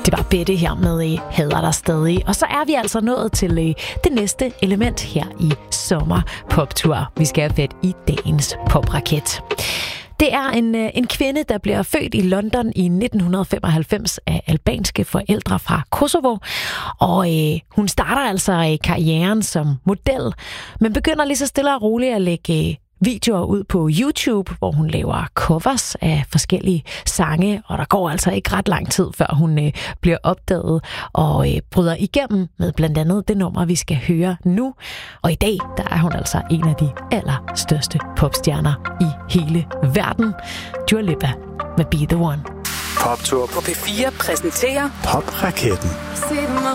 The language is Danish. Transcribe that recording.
Det var Bette her med Hader dig stadig. Og så er vi altså nået til det næste element her i Sommer Poptur. Vi skal have fat i dagens popraket. Det er en kvinde, der bliver født i London i 1995 af albanske forældre fra Kosovo. Og hun starter altså karrieren som model, men begynder lige så stille og roligt at lægge videoer ud på YouTube, hvor hun laver covers af forskellige sange, og der går altså ikke ret lang tid, før hun bliver opdaget og bryder igennem med blandt andet det nummer, vi skal høre nu. Og i dag, der er hun altså en af de allerstørste popstjerner i hele verden. Dua Lipa med Be The One. Poptur på P4 præsenterer Popraketten.